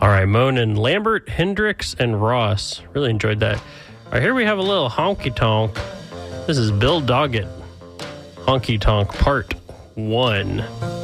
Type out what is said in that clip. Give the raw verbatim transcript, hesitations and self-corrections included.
All right, Moanin', Lambert, Hendrix, and Ross. Really enjoyed that. All right, here we have a little honky tonk. This is Bill Doggett. Honky Tonk Part one.